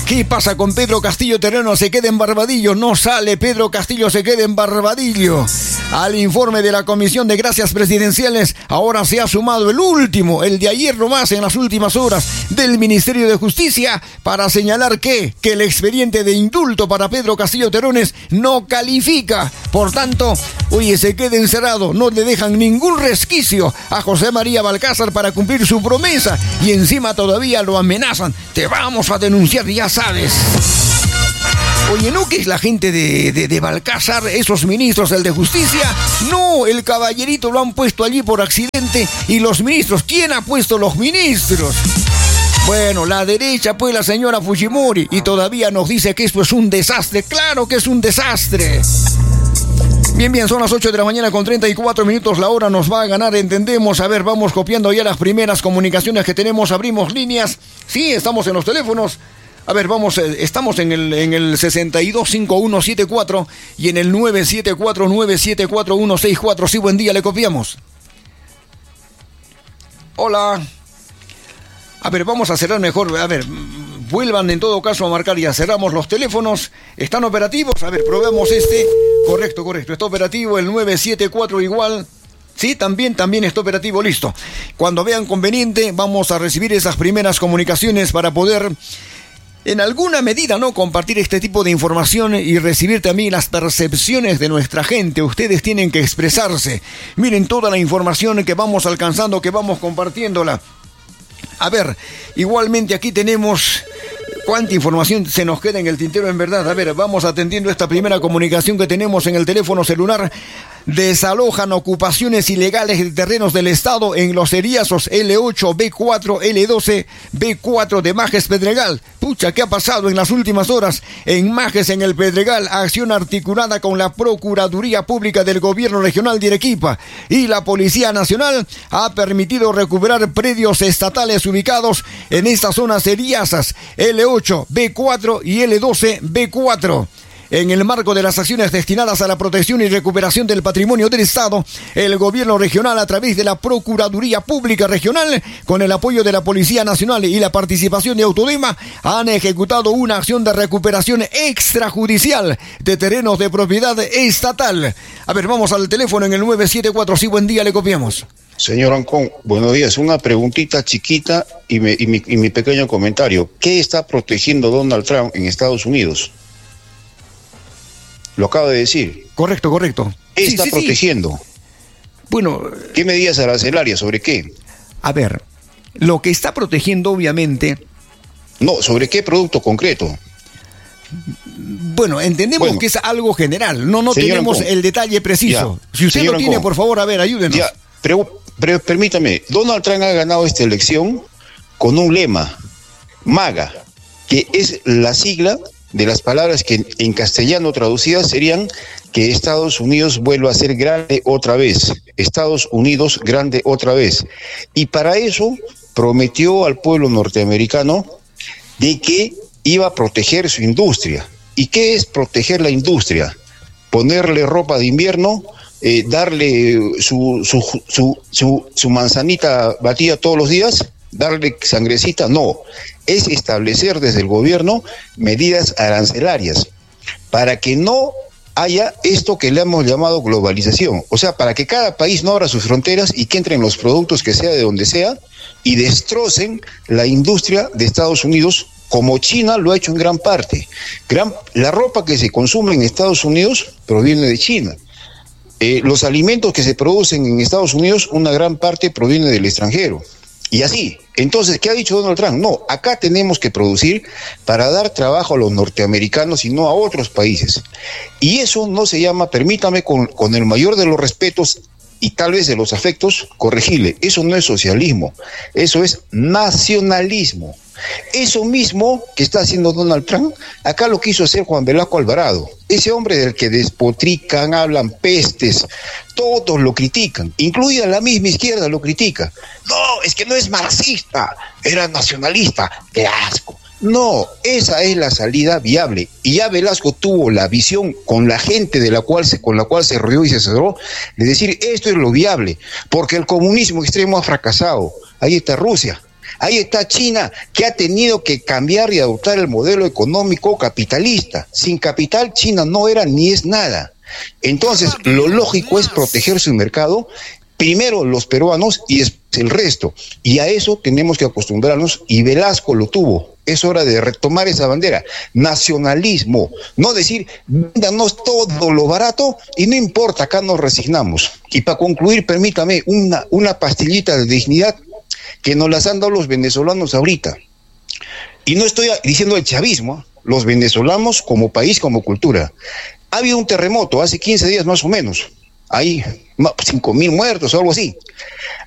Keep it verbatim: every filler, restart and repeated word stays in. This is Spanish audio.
¿Qué pasa con Pedro Castillo Terreno? Se queda en Barbadillo. No sale Pedro Castillo, se queda en Barbadillo. Al informe de la Comisión de Gracias Presidenciales, ahora se ha sumado el último, el de ayer nomás, en las últimas horas, del Ministerio de Justicia, para señalar que, que el expediente de indulto para Pedro Castillo Terrones no califica. Por tanto, oye, se queda encerrado. No le dejan ningún resquicio a José María Balcázar para cumplir su promesa. Y encima todavía lo amenazan. Te vamos a denunciar, ya sabes. Oye, ¿no que es la gente de, de, de Balcázar, esos ministros, el de justicia? No, el caballerito lo han puesto allí por accidente. Y los ministros, ¿quién ha puesto los ministros? Bueno, la derecha, pues la señora Fujimori. Y todavía nos dice que esto es un desastre. ¡Claro que es un desastre! Bien, bien, son las ocho de la mañana con treinta y cuatro minutos. La hora nos va a ganar, entendemos. A ver, vamos copiando ya las primeras comunicaciones que tenemos. Abrimos líneas. Sí, estamos en los teléfonos. A ver, vamos, estamos en el, en el sesenta y dos cincuenta y uno setenta y cuatro y en el nueve siete cuatro nueve siete cuatro uno seis cuatro. Sí, buen día, le copiamos. Hola. A ver, vamos a cerrar mejor. A ver, vuelvan en todo caso a marcar. Ya cerramos los teléfonos. ¿Están operativos? A ver, probemos este. Correcto, correcto. Está operativo el nueve siete cuatro igual. Sí, también, también está operativo. Listo. Cuando vean conveniente, vamos a recibir esas primeras comunicaciones para poder, en alguna medida, ¿no?, compartir este tipo de información y recibir también las percepciones de nuestra gente. Ustedes tienen que expresarse. Miren toda la información que vamos alcanzando, que vamos compartiéndola. A ver, igualmente aquí tenemos... ¿Cuánta información se nos queda en el tintero, en verdad? A ver, vamos atendiendo esta primera comunicación que tenemos en el teléfono celular. Desalojan ocupaciones ilegales de terrenos del Estado en los eriazos L ocho, B cuatro, L doce, B cuatro de Majes Pedregal. Pucha, ¿qué ha pasado en las últimas horas? En Majes, en el Pedregal, acción articulada con la Procuraduría Pública del Gobierno Regional de Arequipa y la Policía Nacional ha permitido recuperar predios estatales ubicados en estas zonas eriazas L ocho, B cuatro y L doce, B cuatro. En el marco de las acciones destinadas a la protección y recuperación del patrimonio del Estado, el gobierno regional, a través de la Procuraduría Pública Regional, con el apoyo de la Policía Nacional y la participación de Autodema, han ejecutado una acción de recuperación extrajudicial de terrenos de propiedad estatal. A ver, vamos al teléfono en el nueve siete cuatro. Sí, buen día, le copiamos. Señor Ancón, buenos días. Una preguntita chiquita y, me, y, mi, y mi pequeño comentario. ¿Qué está protegiendo Donald Trump en Estados Unidos? Lo acabo de decir. Correcto, correcto. ¿Qué sí, está sí, protegiendo? Sí. Bueno... ¿Qué medidas arancelarias? ¿Sobre qué? A ver, lo que está protegiendo, obviamente... No, ¿sobre qué producto concreto? Bueno, entendemos bueno, que es algo general. No, no tenemos Ancón, el detalle preciso. Ya, si usted lo tiene, Ancón, por favor, a ver, ayúdenos. Ya, pero, pero permítame, Donald Trump ha ganado esta elección con un lema, MAGA, que es la sigla de las palabras que en castellano traducidas serían que Estados Unidos vuelva a ser grande otra vez. Estados Unidos grande otra vez. Y para eso prometió al pueblo norteamericano de que iba a proteger su industria. ¿Y qué es proteger la industria? Ponerle ropa de invierno, eh, darle su, su, su, su, su manzanita batida todos los días, darle sangrecita. No, es establecer desde el gobierno medidas arancelarias para que no haya esto que le hemos llamado globalización, o sea, para que cada país no abra sus fronteras y que entren los productos que sea de donde sea y destrocen la industria de Estados Unidos, como China lo ha hecho en gran parte. Gran, la ropa que se consume en Estados Unidos proviene de China. Eh, los alimentos que se producen en Estados Unidos, una gran parte proviene del extranjero. Y así, entonces, ¿qué ha dicho Donald Trump? No, acá tenemos que producir para dar trabajo a los norteamericanos y no a otros países. Y eso no se llama, permítame, con, con el mayor de los respetos y tal vez de los afectos, corregirle, eso no es socialismo, eso es nacionalismo. Eso mismo que está haciendo Donald Trump, acá lo quiso hacer Juan Velasco Alvarado. Ese hombre del que despotrican, hablan pestes, todos lo critican, incluida la misma izquierda lo critica. No, es que no es marxista, era nacionalista, qué asco. No, esa es la salida viable. Y ya Velasco tuvo la visión con la gente de la cual se, con la cual se rodeó y se asesoró, de decir, esto es lo viable, porque el comunismo extremo ha fracasado. Ahí está Rusia. Ahí está China, que ha tenido que cambiar y adoptar el modelo económico capitalista. Sin capital, China no era ni es nada. Entonces, lo lógico es proteger su mercado, primero los peruanos y después el resto. Y a eso tenemos que acostumbrarnos, y Velasco lo tuvo. Es hora de retomar esa bandera. Nacionalismo. No decir, véndanos todo lo barato y no importa, acá nos resignamos. Y para concluir, permítame una, una pastillita de dignidad que nos las han dado los venezolanos ahorita. Y no estoy diciendo el chavismo, los venezolanos como país, como cultura. Ha habido un terremoto hace quince días más o menos. Hay cinco mil muertos o algo así.